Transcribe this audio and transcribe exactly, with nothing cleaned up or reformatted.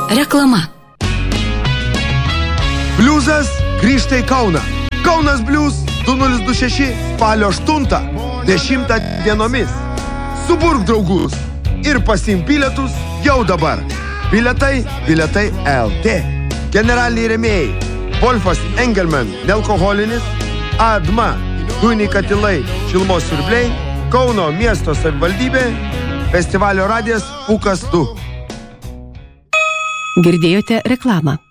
Reklama. Bliuzas grįžta į Kauną. Kaunas Bliuz du nulis du šeši spalio aštuntą dešimtą dienomis. Suburk draugus ir pasiimk bilietus jau dabar. Bilietai, bilietai L T. Generaliniai rėmėjai: Wolfas Engelman, nealkoholinis, Adma, dujiniai katilai, šilumos siurbliai, Kauno miesto savivaldybė, festivalio radijas Pūkas du. Girdėjote reklamą.